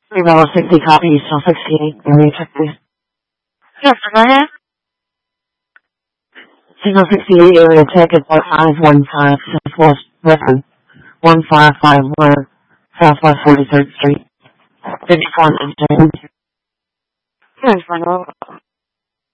360 copies, so 68. Let me check this. Yes, go ahead. Signal 68 area ticket 4515 Southwest Record 1551 Southwest 43rd Street. 54 Yes, my love.